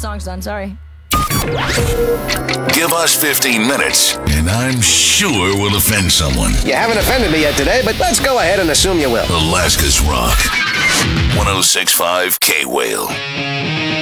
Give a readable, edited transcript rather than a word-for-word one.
song's done. Sorry. Give us 15 minutes, and I'm sure we'll offend someone. You haven't offended me yet today, but let's go ahead and assume you will. Alaska's Rock. 106.5 K-Whale.